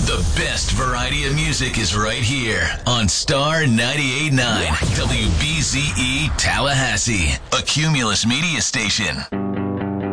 The best variety of music is right here on Star 98.9 WBZE Tallahassee, a Cumulus media station.